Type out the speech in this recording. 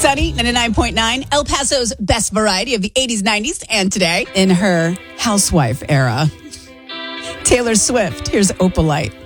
Sunny, 99.9, El Paso's best variety of the 80s, 90s, and today. In her housewife era, Taylor Swift, here's Opalite.